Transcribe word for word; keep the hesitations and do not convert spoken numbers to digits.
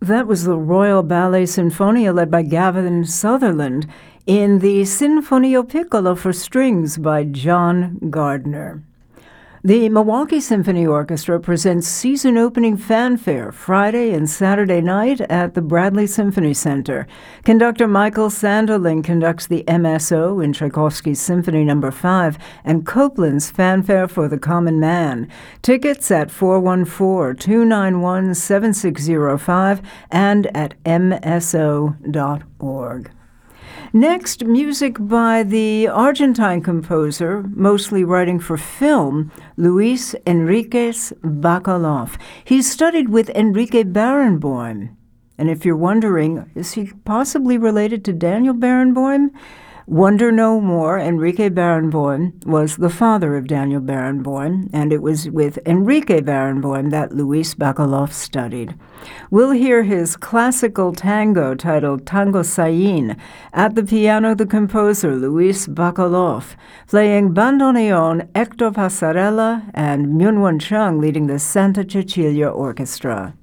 That was the Royal Ballet Sinfonia led by Gavin Sutherland in the Sinfonio Piccolo for strings by John Gardner. The Milwaukee Symphony Orchestra presents season opening fanfare Friday and Saturday night at the Bradley Symphony Center. Conductor Michael Sanderling conducts the M S O in Tchaikovsky's Symphony Number five and Copland's Fanfare for the Common Man. Tickets at four one four, two nine one, seven six zero five and at m s o dot org. Next, music by the Argentine composer, mostly writing for film, Luis Enriquez Bacalov. He studied with Enrique Barenboim. And if you're wondering, is he possibly related to Daniel Barenboim? Wonder no more. Enrique Barenboim was the father of Daniel Barenboim, and it was with Enrique Barenboim that Luis Bacalov studied. We'll hear his classical tango titled Tango Sayin. At the piano, the composer, Luis Bacalov, playing bandoneon, Hector Passarella, and Myunwon Chung leading the Santa Cecilia Orchestra.